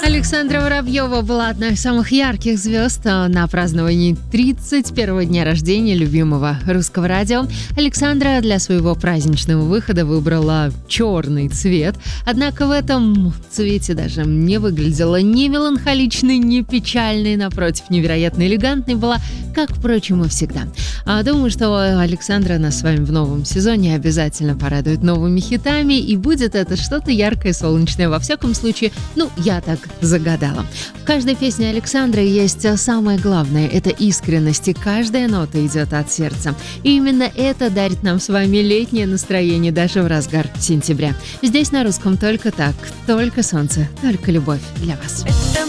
Александра Воробьева была одной из самых ярких звезд на праздновании 31-го дня рождения любимого русского радио. Александра для своего праздничного выхода выбрала черный цвет, однако в этом цвете даже не выглядела ни меланхоличной, ни печальной, напротив, невероятно элегантной была, как, впрочем, и всегда. Думаю, что Александра нас с вами в новом сезоне обязательно порадует новыми хитами, и будет это что-то яркое, солнечное. Во всяком случае, я так загадала. В каждой песне Александры есть самое главное – это искренность, и каждая нота идет от сердца. И именно это дарит нам с вами летнее настроение даже в разгар сентября. Здесь на русском только так, только солнце, только любовь для вас.